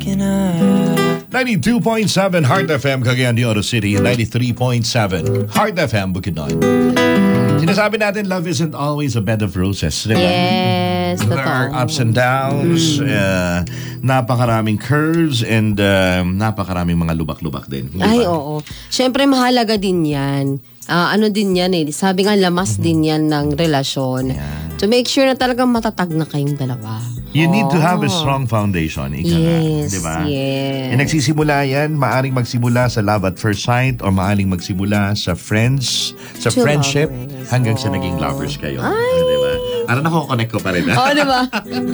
92.7 Heart FM Cagayan de Oro City, 93.7 Heart FM Bukidnon. Sinasabi natin, love isn't always a bed of roses, di ba? Yes, There are ups and downs, napakaraming curves, and napakaraming mga lubak-lubak din. Diba? Ay, oo. Siyempre, mahalaga din yan. Ano din yan eh. Sabi nga, lamas din yan ng relasyon. Yeah. To make sure na talagang matatag na kayong dalawa. You need to have a strong foundation. Yes, diba? yes. Nagsisimula yan, maaring magsimula sa love at first sight or maaring magsimula sa friends, sa To friendship, lovers. hanggang sa naging lovers kayo. Ay. Diba? Ano nako-connect ko pa rin. Oo, diba?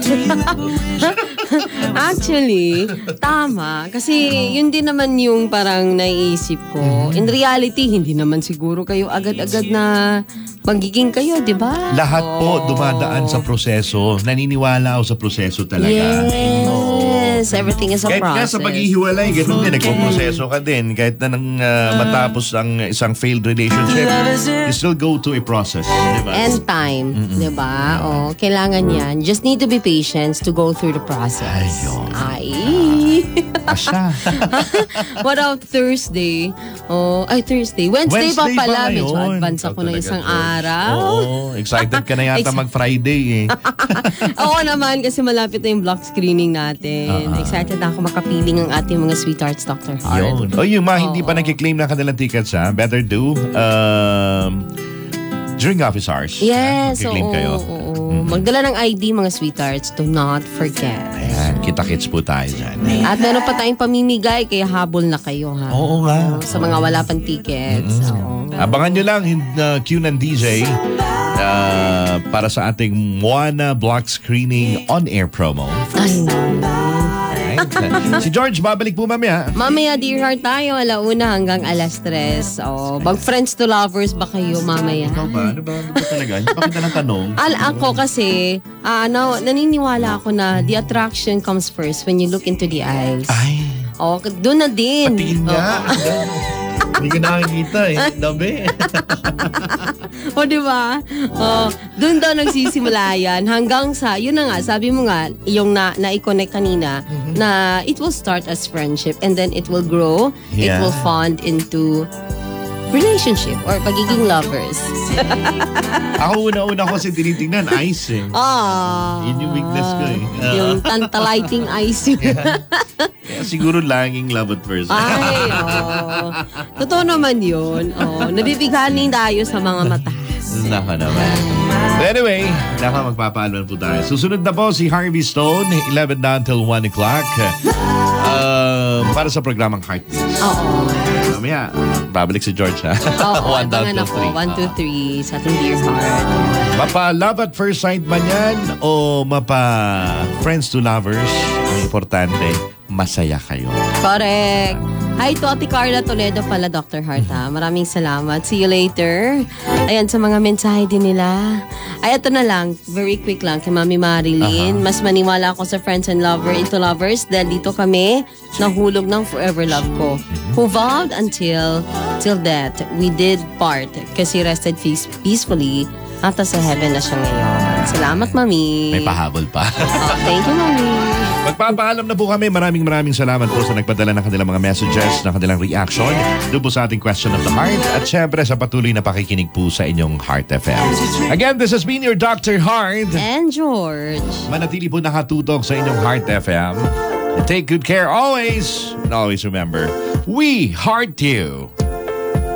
Actually, tama. Kasi yun din naman yung parang naiisip ko. In reality, hindi naman siguro kayo agad-agad na magiging kayo, di ba? Lahat po dumadaan sa proseso. Naniniwala ako sa proseso talaga. Yes, everything is a Kahit nga process. sa paghihiwalay, ganun din, nagpo-proseso ka din. Kahit na nang matapos ang isang failed relationship, you still go to a process. Diba? And time, di ba? Oh, kailangan yan. Just need to be patient to go through the process. Ayun. Ay. Asya. What about Thursday? Thursday. Wednesday pa pala. Medyo ngayon. advance ako ng isang araw. Oo, excited ka na yata mag-Friday eh. Oo naman, kasi malapit na yung block screening natin. Excited na ako makapiling ang ating mga sweethearts, Dr. Hart. Yun. O yung mga hindi pa nag-claim na kanilang tickets, ha? Better do. During office hours. Yes, Mag-claim kayo. Magdala ng ID, mga sweethearts. Do not forget. Ayan, kita-kits po tayo dyan. At meron pa tayong pamimigay, kaya habol na kayo, ha? Oo nga. Sa mga wala pang tickets. Oo. Abangan nyo lang Q ng DJ para sa ating Moana block screening on-air promo. Ay, Si George, babalik po mamaya. mamaya, dear heart tayo. Alauna hanggang alas 3. Mag-friends to lovers ba kayo mamaya? Ikaw ba? Ano ba talaga? Hindi pa kita ng tanong. Ako kasi, naniniwala ako na the attraction comes first when you look into the eyes. Ay, Doon na din. patingin nga. Hindi ko nakikita eh. Dabi. Di ba? Doon daw nagsisimula yan hanggang sa, yun na nga, sabi mo nga, yung na-connect kanina, na it will start as friendship and then it will grow, it Yeah. will fond into relationship or pagiging lovers. Ako una-una ko kasi tinitingnan, eyes eh. Yun yung weakness ko eh. Yung tantalizing eyes. Kaya siguro laging love at first. Ay, totoo naman yun. Nabibighanin tayo sa mga mata. Naka naman. But anyway, magpapaalam po tayo. Susunod na po si Harvey Stone, 11 down till 1 o'clock. Para sa programang Heartbeats. Oo. Mamaya, babalik si George ha. Oo, 1 down abangan till ako. 3. 1, 2, 3 sa ating dear heart. Mapa-love at first sight man yan o mapa-friends to lovers, ang importante, masaya kayo. Correct. Hi to Ate Carla Toledo pala, Dr. Hart, ha. Maraming salamat. See you later. Ayan, sa mga mensahe din nila. Ay, ito na lang. Very quick lang kay Mami Marilyn. Mas maniwala ako sa friends and into lovers dahil dito kami nahulog ng forever love ko. Who vowed until death. We did part kasi rested peacefully at sa heaven na siya ngayon. Salamat, Mami. May pahabol pa. Thank you, Mami. Magpapaalam na po kami. Maraming salamat po sa nagpadala ng kanilang mga messages, ng kanilang reaction doon po sa ating Question of the Heart at syempre sa patuloy na pakikinig po sa inyong Heart FM. Again, this has been your Dr. Heart. And George. Manatili po nakatutok sa inyong Heart FM. And take good care always. And always remember, we heart you.